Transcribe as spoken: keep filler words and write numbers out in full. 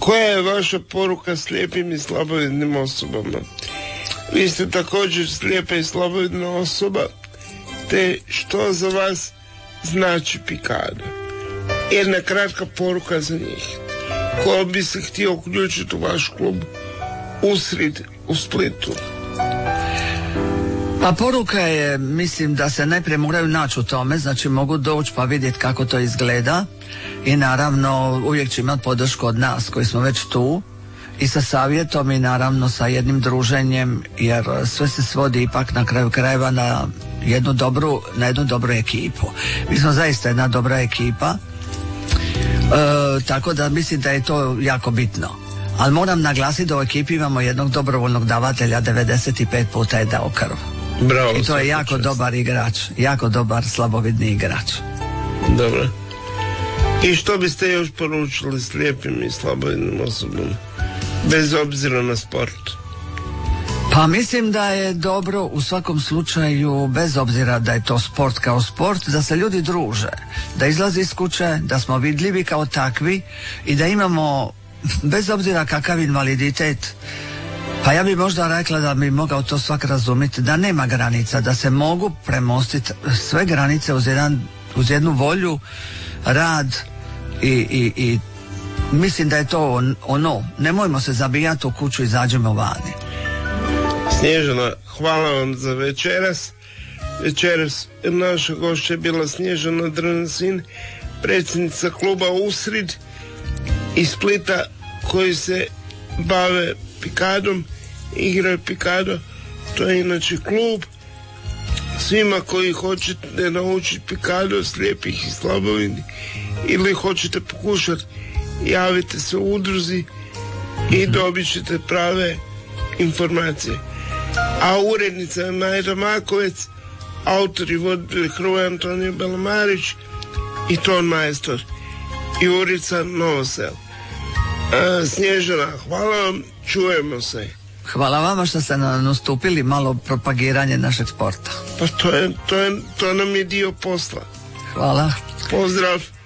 Koja je vaša poruka slijepim i slabovidnim osobama? Vi ste također slijepa i slabovidna osoba, te što za vas znači pikado? Jedna kratka poruka za njih. Ko bi se htio uključiti u vaš klub Usrid u Splitu? Pa poruka je, mislim da se najprije moraju naći u tome, znači mogu doći pa vidjeti kako to izgleda i naravno uvijek će imati podršku od nas koji smo već tu i sa savjetom i naravno sa jednim druženjem, jer sve se svodi ipak na kraju krajeva na jednu dobru, na jednu dobru ekipu. Mi smo zaista jedna dobra ekipa, e, tako da mislim da je to jako bitno. Ali moram naglasiti da u ekipi imamo jednog dobrovoljnog davatelja, devedeset pet puta je dao krv. Bravo, i to je jako čest. Dobar igrač, jako dobar slabovidni igrač. Dobro. I što biste još poručili slijepim i slabovidnim osobama, bez obzira na sport? Pa mislim da je dobro u svakom slučaju, bez obzira da je to sport kao sport, da se ljudi druže, da izlazi iz kuće, da smo vidljivi kao takvi i da imamo, bez obzira kakav invaliditet, pa ja bi možda rekla da bi mogao to svak razumjeti, da nema granica, da se mogu premostiti sve granice uz, jedan, uz jednu volju, rad i, i, i mislim da je to ono, nemojmo se zabijati u kuću, izađemo vani. Snježana, hvala vam za večeras. Večeras naša gošća je bila Snježana Drnasin, predsjednica kluba Usrid iz Splita, koji se bave pikadom, igraju pikado. To je inače klub. Svima koji hoćete naučiti pikado, slijepih i slabovidnih, ili hoćete pokušati, javite se u udruzi i dobit ćete prave informacije. A urednica je Majra Makovec, autor i voditelj Hrvoje Antonije Belamarić i ton majstor i Urica Novosel. A, Snježana, hvala vam, čujemo se. Hvala vama što ste nam ustupili malo propagiranje našeg sporta. Pa to je, to je, to nam je dio posla. Hvala. Pozdrav.